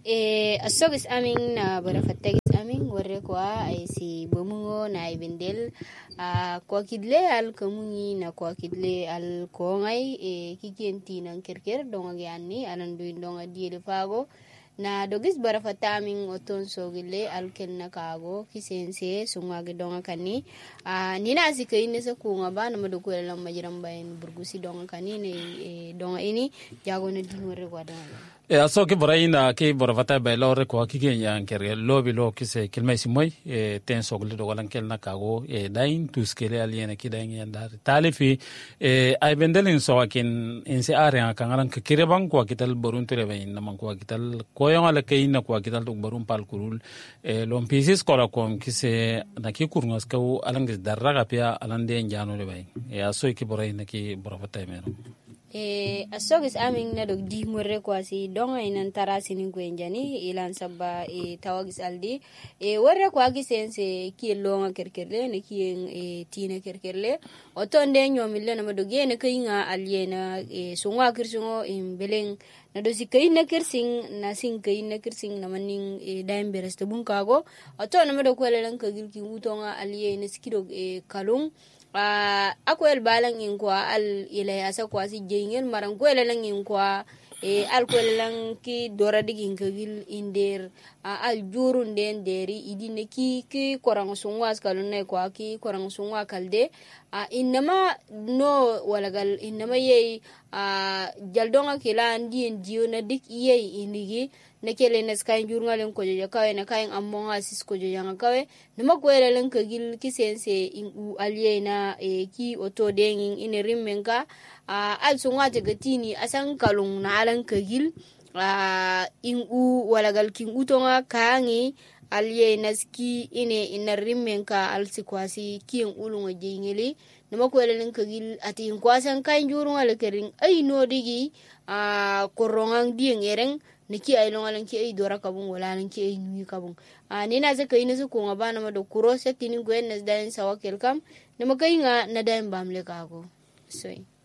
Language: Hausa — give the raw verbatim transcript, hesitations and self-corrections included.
e asogis amin na bara fatagis amin warre kwa ay si bomungo na ibendel a kwa kidle al kamungi na kwa kidle al kongay e kikenti ng kerker donga gyani anan duin donga diele fago na dogis bara fatamin oton sogile al kelna kago kisense sungwage donga kani a nina sikai ne sa kunga ba na maduko lang majiram bayin burgusi donga kani ne e, donga ini jago na dinore kwa donga e aso ke boraina ke borafata ba lore ko kike yan kere lobi lo kise kelmai simoy e ten sogle do galan kelna kago e dain tuskele aliena ki dain yan dar talifi e ay bendelin so akin inse are kan galan ke kire bang ko kital borun tere bayin naman ko kital ko yon ala kayina ko kital do borun pal kurul e lom pisis ko la kom kise na ki kurngos ko alangis darraga pia alande njano le bayin e aso ke boraina ki borafata meno e asogis amin na dog di ngorre kwasi donga inan tarasi ni gwenjani ilan sabba e tawagis aldi e warre kwa gisense ki longa kerkerle ne ki e tina kerkerle otonde nyomille na madoge ne kayinga aliena e sungwa kirsungo in beleng na do sikayin na kirsing na sing kayin na kirsing na maning e daim beres to bunkago oton na mado kwele lan kagil ki utonga aliena skido e kalung Uh, ako el balang in kwa al ilay asa kwa si jengel marang ko lang in kwa e al ko lang ki dora digin kagil inder uh, al jurun den deri idine ki ki korang sungwas kalunay kwa ki korang sungwa kalde uh, innama no walagal innama yey uh, jaldonga kila andien jiyo na dik yey inigi nekele nes kain jurnalen ko joja kawe na kain ammonga sis ko joja kawe nama ko elen kagil kisense in u aliena e ki oto dengin ine rimmenka a al sunga gatini asan kalung na alan kagil a in u walagal kin utonga kangi aliena ski ine ina rimmenka al sikwasi kin ulunga jengeli nama ko elen kagil ati in kwasan kain jurnalen kerin ay no digi a korongang dieng ereng niki ay longalan ki ay dora kabung wala lan ki ay nui kabung a ni na zaka ina su ko ngaba na do kuro sa tinin gwen nas dain sawa kelkam na makai nga na dain bamle kago soy